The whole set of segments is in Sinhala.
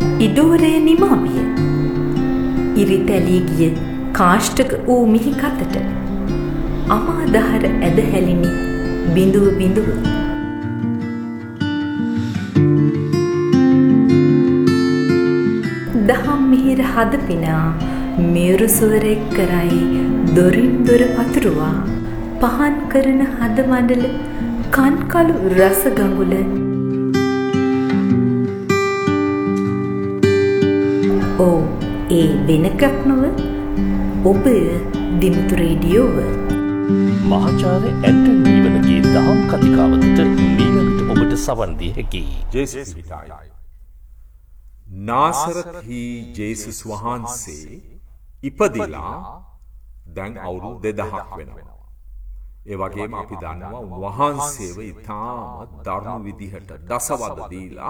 ඉඩෝරේ නිමාවිය. ඉරිතැලී ගිය කාෂ්ඨක වූ මිහි කතට අමාදහර ඇද හැලිනි බිඳුව බිඳුව. දහම් මිහිර හද පිනා මේරු සුවරෙක් කරයි දොරින් දොර පතුරුවා පහන් කරන හද මඩල කන්කලු රස ගඟුල. ඕ ඒ වෙනකක් නොව ඔබ දිමුතු රේඩියෝව මහාචාර්ය ඇන්ටන් නීවලගේ දහම් කතිකාවතට ඊළඟට ඔබට සවන් දී හැකියි. ජේසුස් විටයි. නාසරත්හි ජේසුස් වහන්සේ ඉපදිලා දැන් අවුරුදු 2000ක් වෙනවා. ඒ වගේම අපි දන්නවා උන්වහන්සේව ඉතාම දරුණු විදිහට දසවද දීලා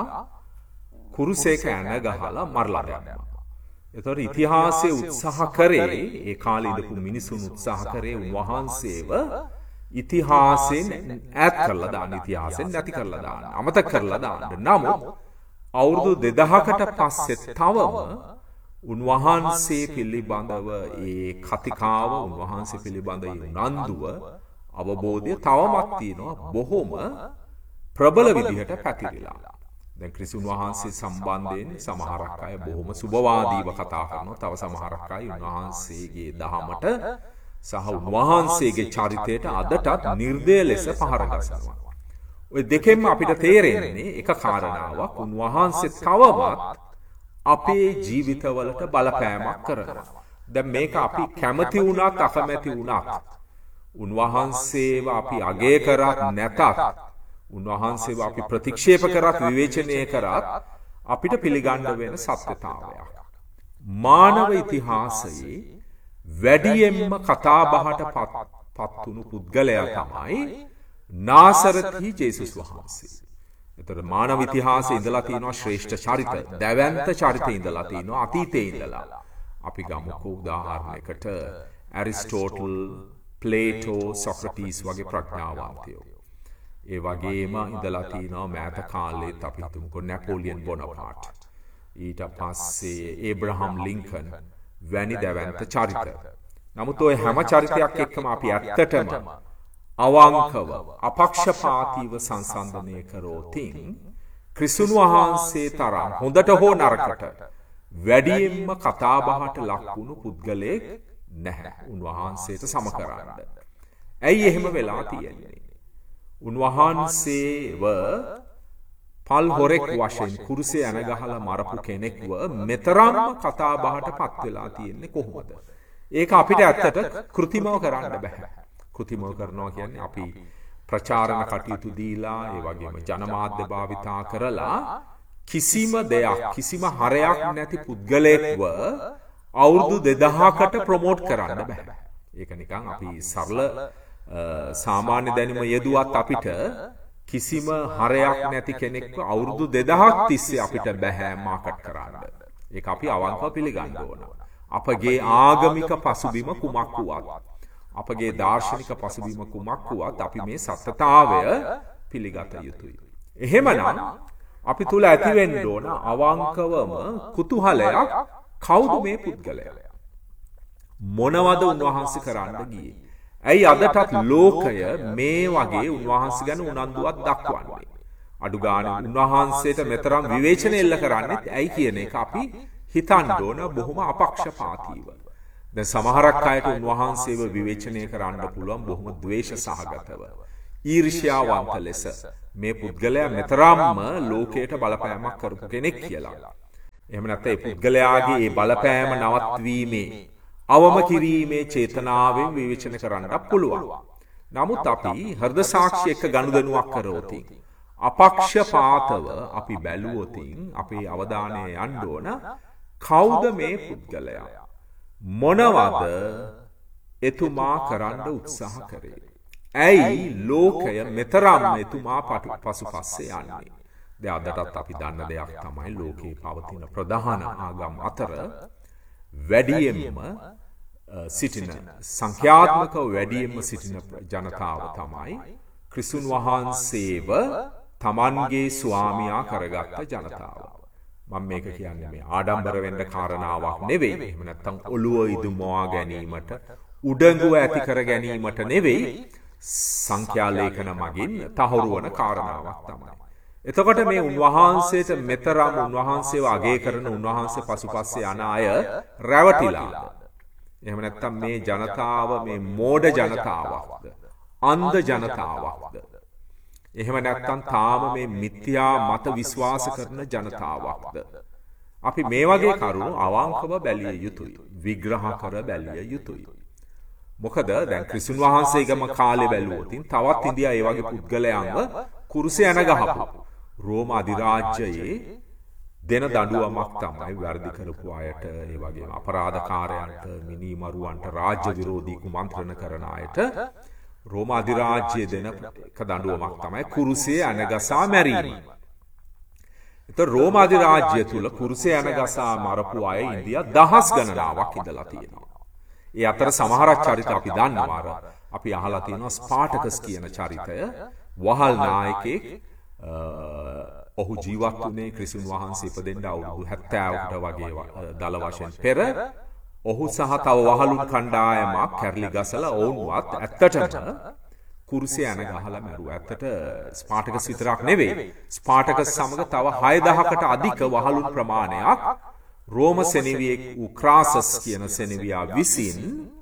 කුරුසේක ඇන ගහලා මරලා දැම්මා. ඒතකොට ඉතිහාසයේ උත්සාහ කරේ ඒ කාලේ ඉඳපු මිනිසුන් උත්සාහ කරේ උන්වහන්සේව ඉතිහාසයෙන් ඈත් කරලා දාන්න, ඉතිහාසයෙන් නැති කරලා දාන්න, අමතක කරලා දාන්න. නමුත් අවුරුදු 2000කට පස්සේ තවම උන්වහන්සේ පිළිබඳව ඒ කතිකාව, උන්වහන්සේ පිළිබඳ උනන්දුව, අවබෝධය තවමත් තියෙනවා, බොහොම ප්‍රබල විදිහට පැතිරිලා. දැන් ක්‍රිස්තුන් වහන්සේ සම්බන්ධයෙන් සමහරක් අය බොහොම සුබවාදීව කතා කරනවා. තව සමහරක් අය උන්වහන්සේගේ දහමට සහ උන්වහන්සේගේ චරිතයට අදටත් නිර්දය ලෙස පහර ගසනවා. ඔය දෙකෙන්ම අපිට තේරෙන්නේ එක කාරණාවක්, උන්වහන්සේ තවමත් අපේ ජීවිතවලට බලපෑමක් කරනවා. දැන් මේක අපි කැමති වුණත් අකමැති වුණත්, උන්වහන්සේව අපි අගය කරත් නැතත්, උන්වහන්සේව අපි ප්‍රතික්ෂේප කරත් විවේචනය කරත් අපිට පිළිගන්න වෙන සත්‍යතාවයක්. මානව ඉතිහාසයේ වැඩියෙන්ම කතාබහට පත්වුණු පුද්ගලයා තමයි නාසරත්හි ජේසුස් වහන්සේ. එතකොට මානව ඉතිහාසයේ ඉඳලා තියෙනවා ශ්‍රේෂ්ඨ චරිත, දැවැන්ත චරිත ඉඳලා තියෙනවා අතීතයේ ඉඳලා. අපි ගමුකෝ උදාහරණයකට ඇරිස්ටෝටල්, ප්ලේටෝ, සොක්‍රටිස් වගේ ප්‍රඥාවන්තයෝ. ඒ වගේම ඉඳලා තියෙනවා මෑත කාලෙත් අපි හිතමුකෝ නැපෝලියන් බොනපාට්, ඊට පස්සේ ඒබ්‍රහම් ලින්කන් වැනි දැවැන්ත චරිත. නමුත් ඔය හැම චරිතයක් එක්කම අපි ඇත්තටම අවංකව අපක්ෂපාතීව සංසන්දනය කරෝතින් ක්‍රිස්තුන් වහන්සේ තරම් හොඳට හෝ නරකට වැඩියෙන්ම කතාබහට ලක්වුණු පුද්ගලයෙක් නැහැ උන්වහන්සේට සම කරන්න. ඇයි එහෙම වෙලා තියෙන්නේ? උන්වහන්සේව පල් හොරෙක් වශයෙන් කුරුසේ ඇන ගහලා මරපු කෙනෙක්ව මෙතරම් කතාබහට පත් වෙලා තියෙන්නේ කොහොමද? ඒක අපිට ඇත්තට කෘතිමව කරන්න බෑ. කෘතිමව කරනවා කියන්නේ අපි ප්‍රචාරණ කටයුතු දීලා, ඒ වගේම ජනමාධ්‍ය භාවිතා කරලා කිසිම දෙයක්, කිසිම හරයක් නැති පුද්ගලයෙක්ව අවුරුදු 2000කට ප්‍රොමෝට් කරන්න බෑ. ඒක නිකන් අපි සරල සාමාන්‍ය දැනුම යෙදුවත් අපිට කිසිම හරයක් නැති කෙනෙක්ව අවුරුදු 2000ක් තිස්සේ අපිට බෑ මාකට් කරන්න. ඒක අපි අවංකව පිළිගන්න ඕන. අපගේ ආගමික පසුබිම කුමක් වුවත්, අපගේ දාර්ශනික පසුබිම කුමක් වුවත් අපි මේ සත්‍යතාවය පිළිගත යුතුයි. එහෙමනම් අපි තුල ඇති වෙන්න ඕන අවංකවම කුතුහලයක්, කවුද මේ පුද්ගලයා? මොනවද උන්වහන්සේ කරන්න ගියේ? ඇයි අදටත් ලෝකය මේ වගේ උන්වහන්සේ ගැන උනන්දුවක් දක්වන්නේ? අඩු ගානේ උන්වහන්සේට මෙතරම් විවේචන එල්ල කරන්නේ ඇයි කියන එක අපි හිතන්න ඕන බොහොම අපක්ෂපාතීව. දැන් සමහරක් අයට උන්වහන්සේව විවේචනය කරන්න පුළුවන් බොහොම ද්වේෂ සහගතව, ඊර්ෂ්‍යාවන්ත ලෙස මේ පුද්ගලයා මෙතරම්ම ලෝකයට බලපෑමක් කරපු කෙනෙක් කියලා. එහෙම නැත්නම් ඒ පුද්ගලයාගේ ඒ බලපෑම නවත්වීමේ, අවම කිරීමේ චේතනාවෙන් විවේචන කරන්නත් පුළුවන්. නමුත් අපි හෘද සාක්ෂි එක්ක ගනුදෙනුවක් කරවොතින්, අපක්ෂපාතව අපි බැලුවොතින් අපේ අවධානය යන්න ඕන කවුද මේ පුද්ගලයා? මොනවද එතුමා කරන්න උත්සාහ කරේ? ඇයි ලෝකය මෙතරම් එතුමා පසුපස්සේ යන්නේ? දැන් අදටත් අපි දන්න දෙයක් තමයි ලෝකේ පවතින ප්‍රධාන ආගම් අතර වැඩියෙන්ම සිටින, සංඛ්‍යාත්මකව වැඩියෙන්ම සිටින ජනතාව තමයි ක්‍රිස්තුන් වහන්සේව තමන්ගේ ස්වාමියා කරගත්ත ජනතාව. මම මේක කියන්නේ මේ ආඩම්බර වෙන්න කාරණාවක් නෙවෙයි. එහෙම නැත්නම් ඔළුව ඉදුමවා ගැනීමට, උඩඟුව ඇති කර ගැනීමට නෙවෙයි, සංඛ්‍යා ලේඛන මගින් තහවුරු වන කාරණාවක් තමයි. එතකොට මේ උන්වහන්සේට මෙතරම් උන්වහන්සේව අගය කරන උන්වහන්සේ පසුපස්සේ යන අය රැවටිලාද? එහෙම නැත්නම් මේ ජනතාව මේ මෝඩ ජනතාවක්ද? අන්ධ ජනතාවක්ද? එහෙම නැත්නම් තාම මේ මිත්‍යා මත විශ්වාස කරන ජනතාවක්ද? අපි මේ වගේ කරුණු අවංකව බැලිය යුතුයි. විග්‍රහ කර බැලිය යුතුයි. මොකද දැන් ක්‍රිස්තුන් වහන්සේගම කාලේ බැලුවොත් තවත් ඉන්දියා ඒ වගේ පුද්ගලයන්ව කුරුසේ ඇන ගහපු රෝම අධිරාජ්‍යයේ දෙන දඬුවමක් තමයි වැරදි කරපු අයට, ඒ වගේම අපරාධකාරයන්ට, මිනිමරුවන්ට, රාජ්‍ය විරෝධී කුමන්ත්‍රණ කරන අයට රෝම අධිරාජ්‍යයේ දෙන එක දඬුවමක් තමයි කුරුසේ ඇනගසා මැරීම. ඒතර රෝම අධිරාජ්‍ය තුල කුරුසේ ඇනගසා මරපු අය ඉන්දියා දහස් ගණනාවක් ඉඳලා තියෙනවා. ඒ අතර සමහරක් චරිත අපි දන්නවා. අපි අහලා තියෙනවා ස්පාටකස් කියන චරිතය. වහල් නායකයෙක්. ඔහු ජීවත් වුණේ ක්‍රිස්තුන් වහන්සේ ඉපදෙන්න අවුරුදු 70කට වගේ දල වශයෙන් පෙර. ඔහු සහ තව වහලුන් කණ්ඩායමක් කැරලි ගසලා ඔවුන්වත් ඇත්තටම කුරුසේ ඇන ගහලා මැරුවා. ඇත්තට ස්පාටකස් විතරක් නෙවෙයි. ස්පාටකස් සමග තව 6000කට අධික වහලුන් ප්‍රමාණයක් රෝම සෙනෙවියෙක් වූ ක්‍රාසස් කියන සෙනෙවියා විසින්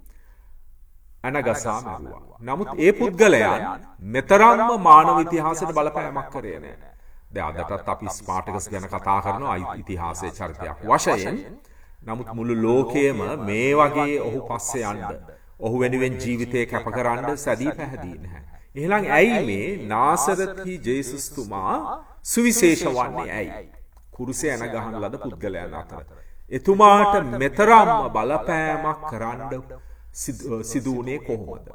අනගසා මැරුවා. නමුත් ඒ පුද්ගලයන් මෙතරම්ම මානව ඉතිහාසයට බලපෑමක් කරේ නැහැ. දැන් අදටත් අපි ස්පාටකස් ගැන කතා කරනවා ඉතිහාසයේ චරිතයක් වශයෙන්. නමුත් මුළු ලෝකයේම මේ වගේ ඔහු පස්සේ යන්න, ඔහු වෙනුවෙන් ජීවිතය කැප කරන්න සැදී පැහැදී නැහැ. එහෙනම් ඇයි මේ නාසරති ජේසුස් තුමා සුවිශේෂ වන්නේ ඇයි? කුරුසේ ඇන ගහන ලද පුද්ගලයන් අතර එතුමාට මෙතරම්ම බලපෑමක් කරන්න සිදුවුණේ කොහොමද?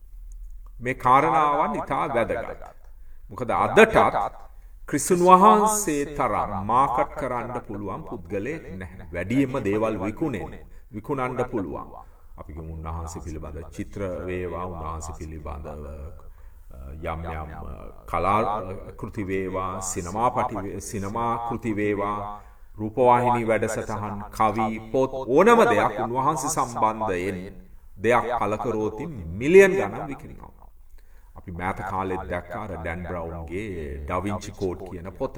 මේ කාරණාවන් ඉතා වැදගත්. මොකද අදටත් ක්‍රිස්තුන් වහන්සේ තරම් මාකට් කරන්න පුළුවන් පුද්ගලයෙක් නැහැ. වැඩියෙන්ම දේවල් විකුණන්න පුළුවන්. අපි කියමු උන්වහන්සේ පිළිබඳ චිත්‍ර වේවා, උන්වහන්සේ පිළිබඳව යම් කලා කෘති වේවා, සිනමා කෘති වේවා, රූපවාහිනී වැඩසටහන්, කවි, පොත්, ඕනම දෙයක් උන්වහන්සේ සම්බන්ධයෙන් දෙයක් පළ කරොත් මිලියන් ගණන් විකිණෙනවා. අපි මෑත කාලෙත් දැක්කා අර ඩැන් බ්‍රවුන්ගේ ඩා වින්චි කෝඩ් කියන පොත.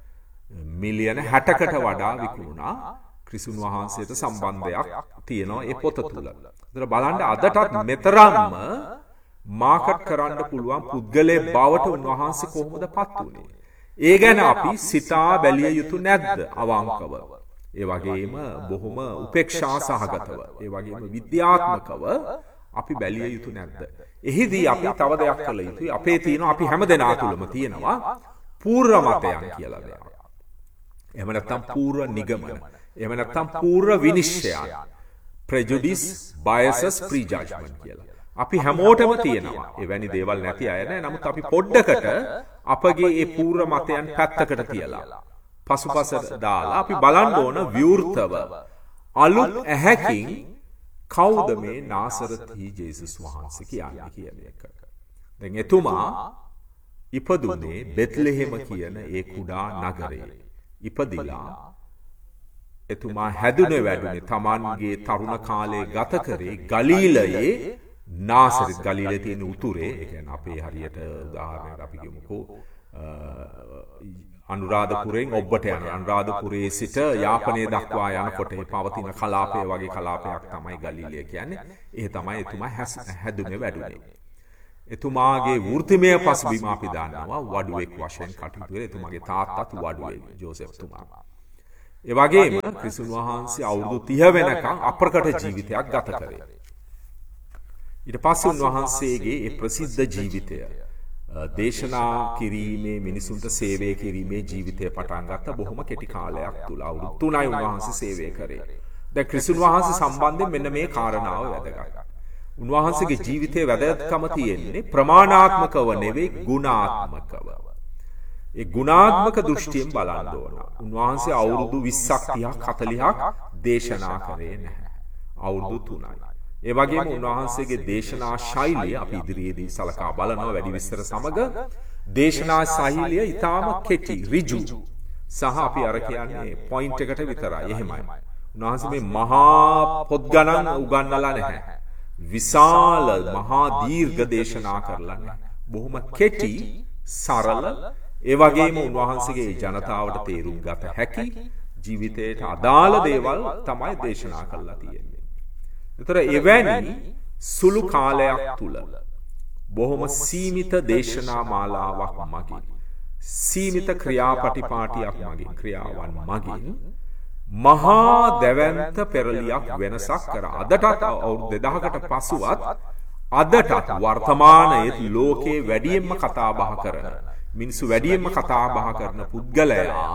මිලියන 60කට වඩා විකුණුණා. ක්‍රිස්තුන් වහන්සේට සම්බන්ධයක් තියෙනවා ඒ පොත තුල. ඒතර බලන්න අදටත් මෙතරම්ම මාකට් කරන්න පුළුවන් පුද්ගලයෙක් බවට උන්වහන්සේ කොහොමදපත් වුනේ? ඒ ගැන අපි සිතා බැලිය යුතු නැද්ද අවංකව? ඒ වගේම බොහොම උපේක්ෂා සහගතව, ඒ වගේම විද්‍යාත්මකව අපි බැලිය යුතු නැද්ද? එහිදී අපි තව දෙයක් කළ යුතුයි. අපේ තියෙනවා, අපි හැමදෙනා තුළම තියෙනවා පූර්ව මතයන් කියලා දෙයක්. එහෙම නැත්නම් පූර්ව නිගමන. එහෙම නැත්නම් පූර්ව විනිශ්චයන්. prejudice, biases, prejudgment කියලා. අපි හැමෝටම තියෙනවා. එවැනි දේවල් නැති අය නෑ. නමුත් අපි පොඩ්ඩකට අපගේ ඒ පූර්ව මතයන් පැත්තකට තියලා පසුපසට දාලා අපි බලන්න ඕන විවෘතව අලුත් ඇහැකින් කවුද මේ නාසරති ජේසුස් වහන්සේ කියන්නේ කියන එක. දැන් එතුමා ඉපදුනේ බෙත්ලෙහෙම කියන ඒ කුඩා නගරේ. ඉපදිලා එතුමා හැදුනේ වැඩුනේ තමන්ගේ තරුණ කාලේ ගත කරේ ගලීලයේ නාසරත්. ගලීලයේ තියෙන උතුරේ, ඒ කියන්නේ අපේ හරියට උදාහරණයක් අපි කියමුකෝ අනුරාධපුරයෙන් ඔබ්බට යන, අනුරාධපුරයේ සිට යාපනයේ දක්වා යනකොට පවතින කලාපය වගේ කලාපයක් තමයි ගලීලිය කියන්නේ. ඒ තමයි එතුමා හැදුනේ වැඩුනේ. එතුමාගේ වෘත්තිමය පසුබිම අපි දන්නවා වඩුවෙක් වශයෙන් කටයුතු කරේ. එතුමාගේ තාත්තත් වඩුවෙක්, ජෝසෙෆ් තුමා. ඒ වගේම ක්‍රිස්තුන් වහන්සේ අවුරුදු 30 වෙනකම් අප්‍රකට ජීවිතයක් ගත කරේ. ඊට පස්සේ උන්වහන්සේගේ ඒ ප්‍රසිද්ධ ජීවිතය දේශනා කිරීමේ, මිනිසුන්ට සේවය කිරීමේ ජීවිතය පටන් ගත්ත බොහොම කෙටි කාලයක් තුල. අවුරුදු 3යි උන්වහන්සේ සේවය කරේ. දැන් ක්‍රිස්තුන් වහන්සේ සම්බන්ධයෙන් මෙන්න මේ කාරණාව වැදගත්. උන්වහන්සේගේ ජීවිතයේ වැදගත්කම තියෙන්නේ ප්‍රමාණාත්මකව නෙවෙයි, ගුණාත්මකව. ඒ ගුණාත්මක දෘෂ්ටියෙන් බලන්න ඕන. උන්වහන්සේ අවුරුදු 20ක් 30ක් 40ක් දේශනා කරේ නැහැ. අවුරුදු 3යි. ඒ වගේම උන්වහන්සේගේ දේශනා ශෛලිය අපි ඉදිරියේදී සලකා බලනවා වැඩි විස්තර සමග. දේශනා ශෛලිය ඊටාම කෙටි, ඍජු. සහ අපි අර කියන්නේ පොයින්ට් එකට විතරයි. එහෙමයි. උන්වහන්සේ මේ මහා පොත් ගණන් උගන්වලා නැහැ. විශාල මහා දීර්ඝ දේශනා කරලා නැහැ. බොහොම කෙටි සරල ඒ වගේම උන්වහන්සේගේ ජනතාවට තේරුම් ගත හැකි ජීවිතයට අදාළ දේවල් තමයි දේශනා කරලා තියෙන්නේ. ඒතර එවැනි සුළු කාලයක් තුල බොහොම සීමිත දේශනා මාලාවක් මගින් සීමිත ක්‍රියාපටිපාටියක් මගින් ක්‍රියාවන් මගින් මහා දැවැන්ත පෙරලියක් වෙනසක් කරා. අදටත් අවුරුදු 2000කට පසුවත් අදටත් වර්තමානයේ ලෝකේ වැඩියෙන්ම කතා බහ කරන මිනිස්සු වැඩියෙන්ම කතා බහ කරන පුද්ගලයා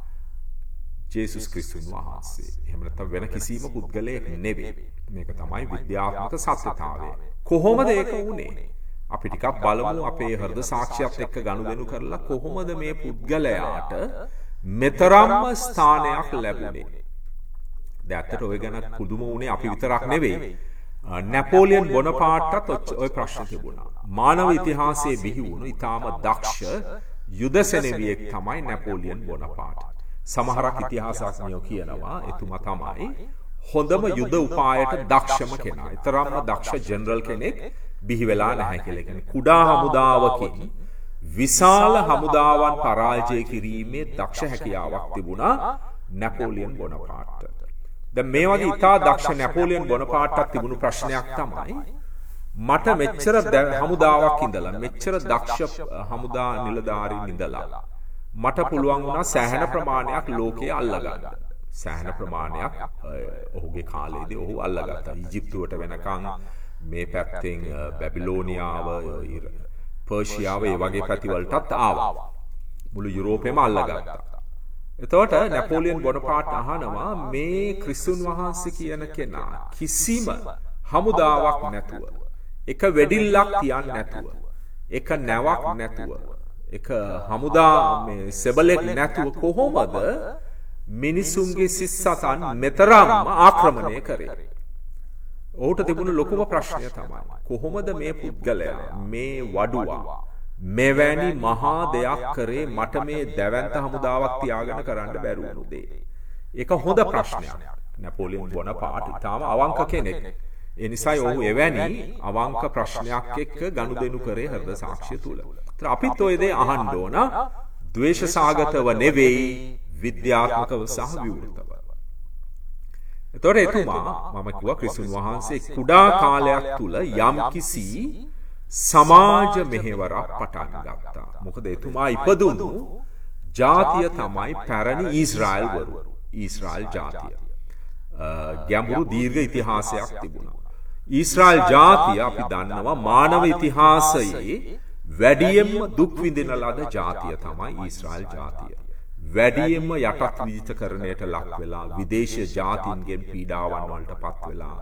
ජේසුස් ක්‍රිස්තුස් වහන්සේ. එහෙම නැත්නම් වෙන කිසිම පුද්ගලයෙක් නෙවෙයි. මේක තමයි විද්‍යාත්මක සත්‍යතාවය. කොහොමද ඒක වුනේ? අපි ටිකක් බලමු අපේ හෘද සාක්ෂියත් එක්ක ගනුදෙනු කරලා කොහොමද මේ පුද්ගලයාට මෙතරම්ම ස්ථානයක් ලැබුණේ? දැන් ඇත්තට ඔය ගැන පුදුම වුණේ අපි විතරක් නෙවෙයි. නැපෝලියන් බොනපාර්ට්ටත් ඔය ප්‍රශ්න තිබුණා. මානව ඉතිහාසයේ බිහි වුණු ඊටාම දක්ෂ යුද සෙනෙවියෙක් තමයි නැපෝලියන් බොනපාර්ට්. සමහරක් ඉතිහාසඥයෝ කියනවා එතුමා තමයි හොඳම යුද උපායට දක්ෂම කෙනා. ඊතරම්ම දක්ෂ ජෙනරල් කෙනෙක් බිහි වෙලා නැහැ කියලා කියන්නේ. කුඩා හමුදාවකින් විශාල හමුදාවන් පරාජය කිරීමේ දක්ෂ හැකියාවක් තිබුණා නැපෝලියන් බොනපාර්ට්ට. දැන් මේ වගේ ඉතා දක්ෂ නැපෝලියන් බොනපාර්ට්ටක් තිබුණු ප්‍රශ්නයක් තමයි මට මෙච්චර හමුදාවක් ඉඳලා මෙච්චර දක්ෂ හමුදා නිලධාරීන් ඉඳලා මට පුළුවන් වුණා සෑහෙන ප්‍රමාණයක් ලෝකයේ අල්ලගන්න. සෑහෙන ප්‍රමාණයක් ඔහුගේ කාලේදී ඔහු අල්ලගත්තා. ඊජිප්තුවට වෙනකන් මේ පැත්තෙන් බැබිලෝනියාව, පර්ෂියාව ඒ වගේ පැතිවලටත් ආවා. මුළු යුරෝපෙම අල්ලගත්තා. එතකොට නැපෝලියන් බොනපාර්ට් අහනවා මේ ක්‍රිස්තුන් වහන්සේ කියන කෙනා කිසිම හමුදාවක් නැතුව, එක වෙඩිල්ලක් තියන්නේ නැතුව, එක නැවක් නැතුව, එක හමුදා මේ සෙබලෙක් නැතුව කොහොමද මිනිසුන්ගේ සිස්සතන් මෙතරම් ආක්‍රමණය කරේ? ඔහුට තිබුණු ලොකුම ප්‍රශ්නය තමයි කොහොමද මේ පුද්ගලයා මේ වඩුවා මෙවැනි මහා දෙයක් කරේ මට මේ දැවැන්ත හමුදාවක් තියාගෙන කරන්න බැරි වුණු දේ. ඒක හොඳ ප්‍රශ්නයක්. නැපෝලියන් බොනපාර්ට් ඊටාම අවංක කෙනෙක්. ඒ නිසා ඔහු එවැනි අවංක ප්‍රශ්නයක් එක්ක ගනුදෙනු කරේ හෘද සාක්ෂිය තුල. ඒත් අපිත් ඔය දේ අහන්න ඕන ද්වේෂ සාගතව නෙවෙයි විද්‍යාත්මකව සහ විවෘතව. එතකොට එතුමා මම කිව්වා ක්‍රිස්තුන් වහන්සේ කුඩා කාලයක් තුල යම්කිසි සමාජ මෙහෙවරක් පටන් ගත්තා. මොකද එතුමා ඉපදුණු ජාතිය තමයි පැරණි ඊශ්‍රායල් වරු. ඊශ්‍රායල් ජාතිය. ගැඹුරු දීර්ඝ ඉතිහාසයක් තිබුණා. ඊශ්‍රායල් ජාතිය අපි දන්නවා මානව ඉතිහාසයේ වැඩියෙන්ම දුක් විඳින ලද ජාතිය තමයි ඊශ්‍රායල් ජාතිය. වැඩියෙන්ම යටත් විජිතකරණයට ලක් වෙලා විදේශීය ජාතීන්ගෙන් පීඩාවන් වලට පත් වෙලා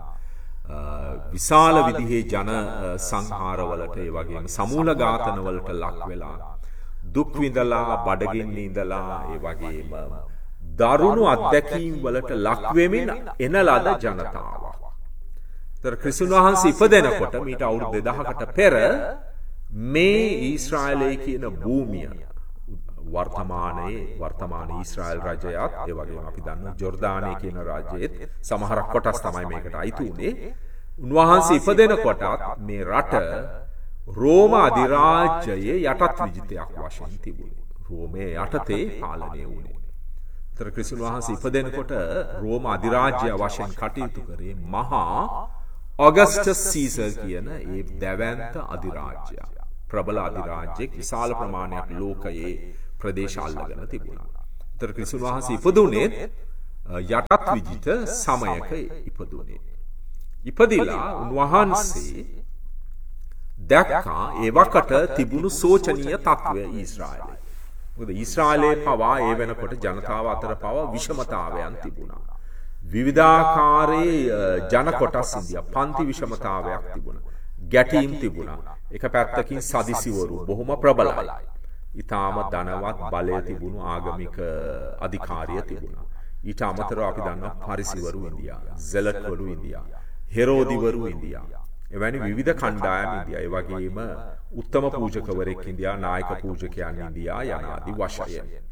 විශාල විදිහේ ජන සංහාරවලට ඒ වගේම සමූල ඝාතනවලට ලක් වෙලා දුක් විඳලා බඩගින්න ඉඳලා ඒ වගේම දරුණු අත්දැකීම් වලට ලක් වෙමින් එන ලද ජනතාවක්. ඒතර ක්‍රිස්තුන් වහන්සේ ඉපදෙනකොට මීට අවුරුදු 2000කට පෙර මේ ඊශ්‍රායලයේ කියන භූමිය වර්තමාන ඊශ්‍රායල් රජයත් ඒ වගේම අපි දන්නවා ජෝර්දානයේ කියන රාජ්‍යයේත් සමහරක් කොටස් තමයි මේකට අයිති උනේ. උන්වහන්සේ ඉපදෙනකොටත් මේ රට රෝම අධිරාජ්‍යයේ යටත් විජිතයක් වශයෙන් තිබුණේ. රෝමයේ යටතේ පාලනය වුණේ. ඒතර ක්‍රිස්තුන් වහන්සේ ඉපදෙනකොට රෝම අධිරාජ්‍ය වශයෙන් කටයුතු කරේ මහා ඔගස්ටස් සීසර් කියන ඒ දැවැන්ත අධිරාජ්‍යය. ප්‍රබල අධිරාජ්‍යයක් විශාල ප්‍රමාණයක් ලෝකයේ ප්‍රදේශ අල්ලගෙන තිබුණා. ඒතර ක්‍රිස්තුන් වහන්සේ ඉපදුනේ යටත් විජිත සමයක ඉපදුනේ. ඉපදිලා උන්වහන්සේ දැක්කා ඒ වකට තිබුණු සෝචනීය තත්වය ඊශ්‍රායලයේ. මොකද ඊශ්‍රායලයේ පවා ඒ වෙනකොට ජනතාව අතර පවා විෂමතාවයන් තිබුණා. විවිධාකාරයේ ජන කොටස් ඉන්දියා පන්ති විෂමතාවයක් තිබුණා. ගැටීම් තිබුණා. එක පැත්තකින් සදිසිවරු බොහොම ප්‍රබලයි. ඊටාම ධනවත් බලය තිබුණු ආගමික අධිකාරිය තිබුණා. ඊට අමතරව අපි දන්නවා පරිසිවරු ඉන්දියා, සෙලට්වරු ඉන්දියා, හෙරෝදිවරු ඉන්දියා. එවැනි විවිධ කණ්ඩායම් ඉන්දියා. ඒ වගේම උත්තම පූජකවරයෙක් ඉන්දියා, නායක පූජකයන් ඉන්දියා යනාදී වශයෙන්.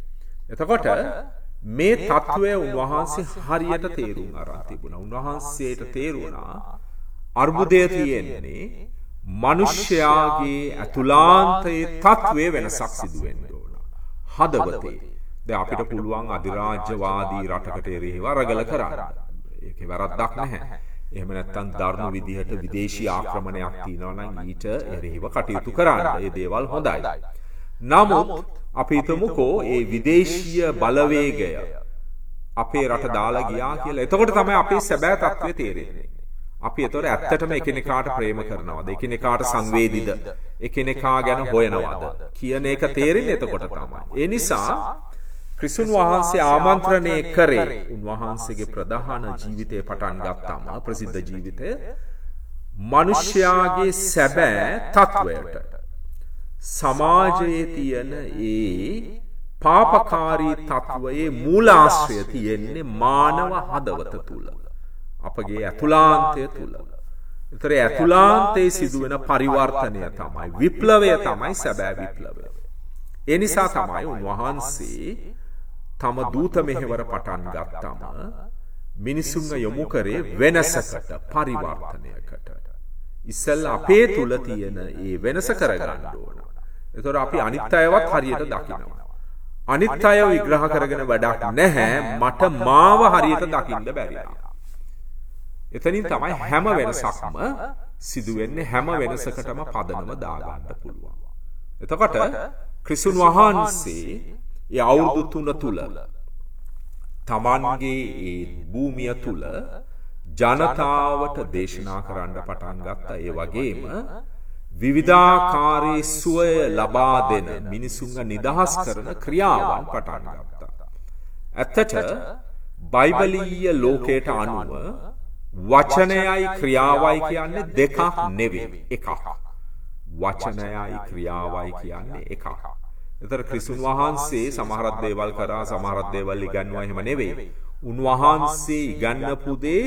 එතකොට මේ තත්වය උන්වහන්සේ හරියට තේරුම් අරන් තිබුණා. උන්වහන්සේට තේරුණා අර්බුදය තියෙන්නේ මිනිස්යාගේ අතුලාන්තයේ තත්වයේ වෙනසක් සිදු වෙන්න ඕන. හදවතේ. දැන් අපිට පුළුවන් අධිරාජ්‍යවාදී රටකට එරෙහිව රගල කරන්න. ඒකේ වැරද්දක් නැහැ. එහෙම නැත්නම් ධර්ම විදිහට විදේශී ආක්‍රමණයක් තියෙනවා නම් ඊට එරෙහිව කටයුතු කරන්න. ඒ දේවල් හොඳයි. නමුත් අපි හිතමුකෝ ඒ විදේශීය බලවේගය අපේ රට දාලා ගියා කියලා. එතකොට තමයි අපේ සැබෑ තත්ත්වය තේරෙන්නේ. අපි එතකොට ඇත්තටම එකිනෙකාට ප්‍රේම කරනවද? එකිනෙකාට සංවේදීද? එකිනෙකා ගැන හොයනවද? කියන එක තේරෙන්නේ එතකොට තමයි. ඒ නිසා ක්‍රිස්තුන් වහන්සේ ආමන්ත්‍රණය කරේ උන්වහන්සේගේ ප්‍රධාන ජීවිතය පටන් ගත්තාම ප්‍රසිද්ධ ජීවිතය මිනිස්යාගේ සැබෑ තත්වයට සමාජයේ තියෙන ඒ පාපකාරී තත්වයේ මූලාශ්‍රය තියෙන්නේ මානව හදවත තුල. අපගේ ඇතුළාන්තය තුල. ඒතර ඇතුළාන්තයේ සිදුවෙන පරිවර්තනය තමයි විප්ලවය තමයි සැබෑ විප්ලවය. ඒ නිසා තමයි උන්වහන්සේ තම දූත මෙහෙවර පටන් ගත්තම මිනිසුන්ව යොමු කරේ වෙනසකට පරිවර්තනයකට. ඉස්සෙල්ලා අපේ තුල තියෙන ඒ වෙනස කරගන්න ඕන. ඒතර අපි අනිත් අයවත් හරියට දකිනවා. අනිත් අය විග්‍රහ කරගෙන වැඩක් නැහැ. මට මාව හරියට දකින්න බැරි. එතනින් තමයි හැම වෙනසක්ම සිදු වෙන්නේ. හැම වෙනසකටම පදනම දාගන්න පුළුවන්. එතකොට ක්‍රිස්තුන් වහන්සේ ඒ අවුරුදු 3 තුල තමන්ගේ ඒ භූමිය තුල ජනතාවට දේශනා කරන්න පටන් ගත්තා. ඒ වගේම විවිධාකාරී සුවය ලබා දෙන මිනිසුන්ව නිදහස් කරන ක්‍රියාවන් පටන් ගත්තා. ඇත්තට බයිබලීය ලෝකයට අනුව වචනයයි ක්‍රියාවයි කියන්නේ දෙකක් නෙවෙයි, එකක්. වචනයයි ක්‍රියාවයි කියන්නේ එකක්. ඒතර ක්‍රිස්තුන් වහන්සේ සමහරක් දේවල් කරා, සමහරක් දේවල් ඉගන්වුවා, එහෙම නෙවෙයි. උන්වහන්සේ ඉගන්වපු දේ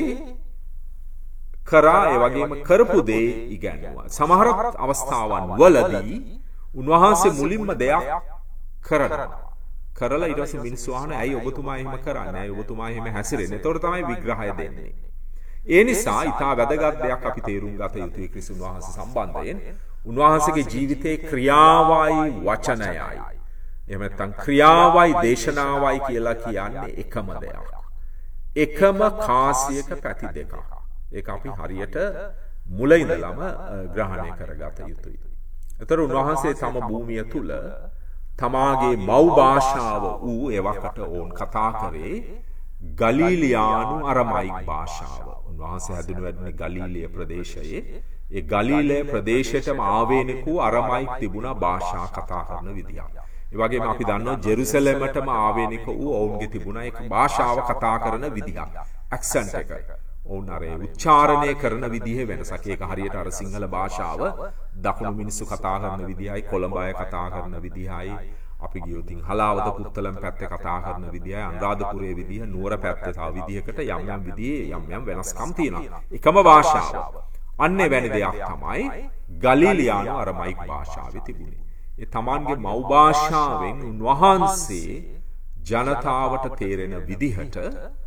කරා, ඒ වගේම කරපු දේ ඉගන්වුවා. සමහර අවස්ථාවන් වලදී උන්වහන්සේ මුලින්ම දෙයක් කරනවා. කරලා ඊට පස්සේ මිනිස්සු අහනවා ඇයි ඔබතුමා එහෙම කරන්නේ? ඇයි ඔබතුමා එහෙම හැසිරෙන්නේ? ඒතකොට තමයි විග්‍රහය දෙන්නේ. ඒ නිසා ඊටා වැදගත් දෙයක් අපි තේරුම් ගත යුතුයි ක්‍රිස්තුන් වහන්සේ සම්බන්ධයෙන්. උන්වහන්සේගේ ජීවිතේ ක්‍රියාවයි වචනයයි. එහෙම නැත්නම් ක්‍රියාවයි දේශනාවයි කියලා කියන්නේ එකම දෙයක්. එකම කාසියක පැති දෙකක්. ඒක අපි හරියට මුල ඉඳලම ග්‍රහණය කරගත යුතුයි. ඒතර උන්වහන්සේ තම භූමිය තුල තමාගේ මව් භාෂාව වූ එවකට ඕන් කතා කරේ ගලීලියානු අරමයික් භාෂාව. උන්වහන්සේ හැදුණු වැඩුණේ ගලීලිය ප්‍රදේශයේ. ඒ ගලීලය ප්‍රදේශයටම ආවේනික වූ අරමයික් තිබුණා භාෂා කතා කරන විදියක්. ඒ වගේම අපි දන්නවා ජෙරුසලමටම ආවේනික වූ ඔවුන්ගේ තිබුණා ඒක භාෂාව කතා කරන විදියක්. ඇක්සන්ට් එක. ඔවුන් අර උච්චාරණය කරන විදිහේ වෙනසක්. ඒක හරියට අර සිංහල භාෂාව දකුණු මිනිස්සු කතා කරන විදියයි, කොළඹ අය කතා කරන විදියයි, අපි ගියොත් හලාවත පුත්තලම් පැත්තේ කතා කරන විදියයි, අනුරාධපුරයේ විදිය, නුවර පැත්තේ තව විදියකට යම් විදිහේ යම් වෙනස්කම් තියෙනවා. එකම භාෂාව. අන්නේ වැනි දෙයක් තමයි ගලීලියානු අරමයික් භාෂාවේ තිබුණේ. ඒ තමන්ගේ මව් භාෂාවෙන් උන්වහන්සේ ජනතාවට තේරෙන විදිහට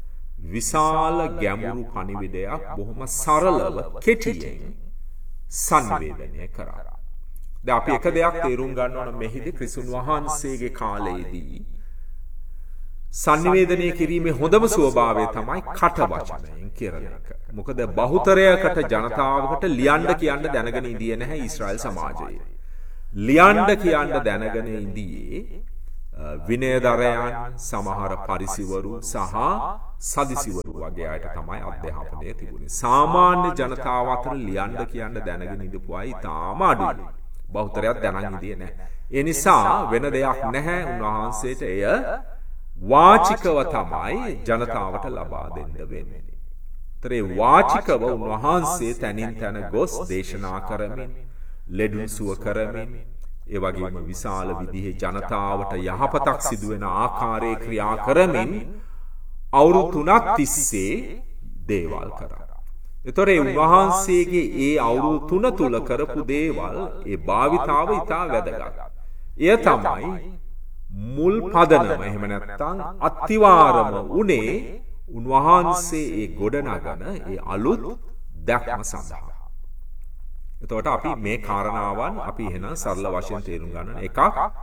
විශාල ගැඹුරු පණිවිඩයක් බොහොම සරලව කෙටියෙන් සංවේදනය කරා. දැන් අපි එක දෙයක් තේරුම් ගන්න ඕන මෙහිදී ක්‍රිස්තුන් වහන්සේගේ කාලයේදී සංවේදනය කිරීමේ හොඳම ස්වභාවය තමයි කට වචනයෙන් කරන එක. මොකද බහුතරයකට ජනතාවකට ලියන්න කියන්න දැනගෙන ඉඳියේ නැහැ ඊශ්‍රායල් සමාජයේ. ලියන්න කියන්න දැනගෙන ඉඳියේ විනයදරයන්, සමහර පරිසිවරු සහ සදිසිවරු වගේ අයට තමයි අධ්‍යාපනය තිබුණේ. සාමාන්‍ය ජනතාව අතර ලියන්න කියන්න දැනගෙන ඉඳපු අය ඉතාම අඩුයි. බහුතරයක් දැනන් ඉඳියේ නැහැ. ඒ නිසා වෙන දෙයක් නැහැ, උන්වහන්සේට එය වාචිකව තමයි ජනතාවට ලබා දෙන්න වෙන්නේ. ඒතරේ වාචිකව උන්වහන්සේ තනින් තන ගොස් දේශනා කරමින්, ලෙඩුන් සුව කරමින්, ඒ වගේම විශාල විදිහේ ජනතාවට යහපතක් සිදුවෙන ආකාරයේ ක්‍රියා කරමින් අවුරුදු 3ක් තිස්සේ දේවල් කරා. ඒතොර ඒ උන්වහන්සේගේ ඒ අවුරුදු 3 තුල කරපු දේවල්, ඒ භාවිතාව ඉතා වැදගත්. එය තමයි මුල් පදනම එහෙම නැත්නම් අත්තිවාරම උනේ උන්වහන්සේ ඒ ගොඩනගන ඒ අලුත් දැක්ම සඳහා. එතකොට අපි මේ කාරණාවන් අපි එහෙනම් සරල වශයෙන් තේරුම් ගන්න. එකක්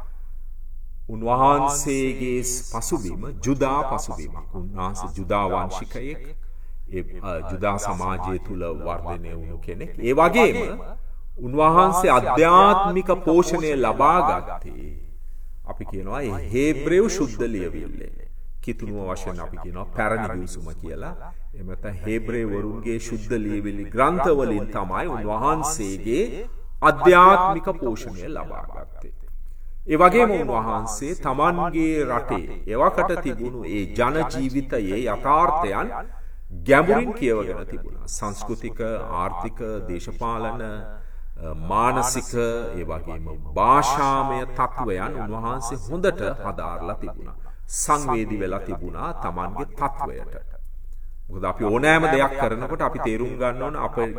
උන්වහන්සේගේ පසුබිම ජුදා පසුබිමක්. උන්වහන්සේ ජුදා වංශිකයෙක්. ඒ ජුදා සමාජය තුල වර්ධනය වුණු කෙනෙක්. ඒ වගේම උන්වහන්සේ අධ්‍යාත්මික පෝෂණය ලබා ගත්තේ අපි කියනවා ඒ හේබ්‍රේව ශුද්ධ ලියවිල්ලේ. කිතුනුව වශයෙන් අපි කියනවා පැරණි ගිවිසුම කියලා. එහෙම නැත්නම් හේබ්‍රේ වරුන්ගේ ශුද්ධ ලියවිලි ග්‍රන්ථ වලින් තමයි උන්වහන්සේගේ අධ්‍යාත්මික පෝෂණය ලබා ගත්තේ. ඒ වගේම උන්වහන්සේ තමන්ගේ රටේ එවකට තිබුණු ඒ ජන ජීවිතයේ යථාර්ථයන් ගැඹුරින් කියවගෙන තිබුණා. සංස්කෘතික, ආර්ථික, දේශපාලන, මානසික, ඒ වගේම භාෂාමය තත්වයන් උන්වහන්සේ හොඳට හදාarලා තිබුණා. සංවේදී වෙලා තිබුණා තමන්ගේ තත්වයට. මොකද අපි ඕනෑම දෙයක් කරනකොට අපි තේරුම් ගන්න ඕන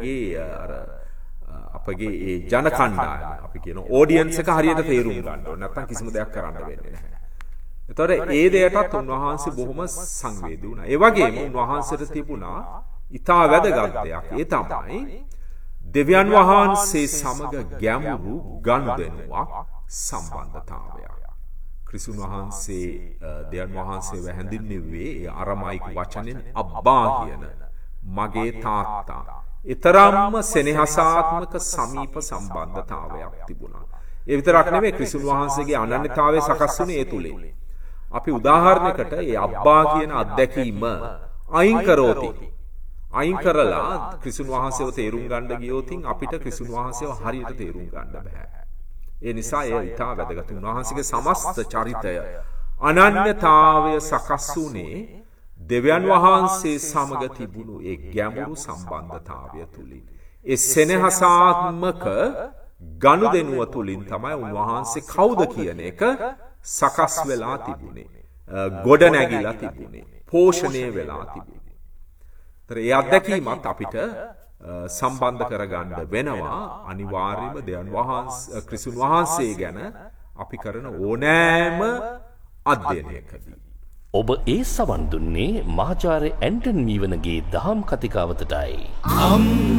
අපගේ ඒ ජන කණ්ඩායම අපි කියන ඔඩියන්ස් එක හරියට තේරුම් ගන්න ඕන. නැත්නම් කිසිම දෙයක් කරන්න වෙන්නේ නැහැ. ඒතකොට ඒ දෙයටත් උන්වහන්සේ බොහොම සංවේදී වුණා. ඒ වගේම උන්වහන්සේට තිබුණා ඊටා වැදගත් දෙයක්. ඒ තමයි දෙවියන් වහන්සේ සමග ගැඹුරු ගනුදෙනුවක් සම්බන්ධතාවයක්. ක්‍රිස්තුන් වහන්සේ දෙවියන් වහන්සේව හැඳින්වුවේ ඒ අරමායික වචනෙන් අබ්බා කියන මගේ තාත්තා. ඊතරම්ම සෙනෙහසාත්මක සමීප සම්බන්ධතාවයක් තිබුණා. ඒ විතරක් නෙමෙයි ක්‍රිස්තුන් වහන්සේගේ අනන්‍යතාවය සකස් වුණේ ඒ තුලින්. අපි උදාහරණයකට ඒ අබ්බා කියන අත්දැකීම අයින් කරෝති. අයින් කරලා ක්‍රිස්තුන් වහන්සේව තේරුම් ගන්න ගියොත් අපිට ක්‍රිස්තුන් වහන්සේව හරියට තේරුම් ගන්න බෑ. ඒ නිසා ඒ ඊටා වැදගත්. උන්වහන්සේගේ සමස්ත චරිතය අනන්‍යතාවය සකස් වුණේ දෙවියන් වහන්සේ සමග තිබුණු ඒ ගැඹුරු සම්බන්ධතාවය තුලින්. ඒ සෙනෙහසාත්මක ගනුදෙනුව තුලින් තමයි උන්වහන්සේ කවුද කියන එක සකස් වෙලා තිබුණේ. ගොඩ නැගිලා තිබුණේ. පෝෂණය වෙලා තිබුණේ. ඒතර ඒ අත්දැකීමත් අපිට සම්බන්ධ කරගන්න වෙනවා අනිවාර්යයෙන්ම දෙවියන් වහන්සේ ක්‍රිස්තුන් වහන්සේ ගැන අපි කරන ඕනෑම අධ්‍යයනයකදී. ඔබ ඒ සවන් දුන්නේ මහාචාර්ය ඇන්ටන් මීවනගේ දහම් කතිකාවතටයි.